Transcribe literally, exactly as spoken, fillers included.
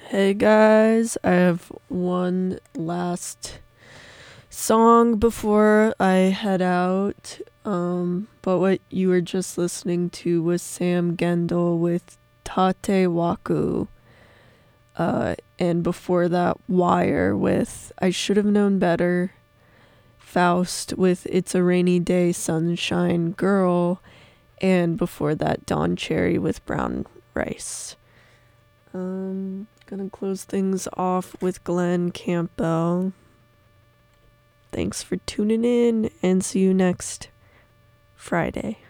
Hey guys, I have one last song before I head out. Um, but what you were just listening to was Sam Gendel with Tate Waku. Uh, and before that, Wire with I Should Have Known Better. Faust with It's a Rainy Day, Sunshine Girl. And before that, Don Cherry with Brown Rice. Um, gonna close things off with Glenn Campbell. Thanks for tuning in and see you next Friday.